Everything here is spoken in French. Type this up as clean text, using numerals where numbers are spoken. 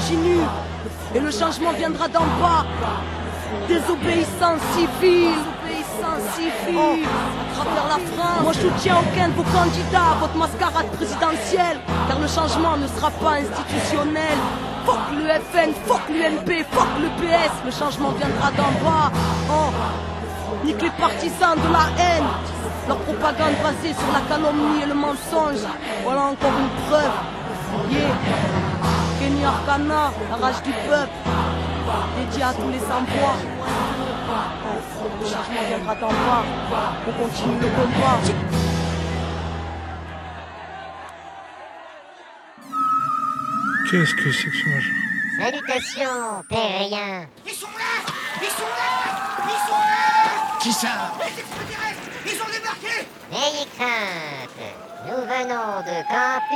continue. Et le changement viendra d'en bas. Désobéissance civile. À travers la France. Moi je soutiens aucun de vos candidats à votre mascarade présidentielle. Car le changement ne sera pas institutionnel. Fuck le FN, fuck l'UNP, fuck le PS. Le changement viendra d'en bas. Nique les partisans de la haine. Leur propagande basée sur la calomnie et le mensonge. Voilà encore une preuve. Kenny Arcana, la rage du peuple. Dédié à tous les sans-voix. Le changement viendra d'en bas. On continue le combat. Qu'est-ce que c'est que ce machin? Salutations, terriens. Ils sont là! Ils sont là! Ils sont là! Qui ça? Les extraterrestres! Ils ont débarqué! N'ayez crainte, nous venons de camper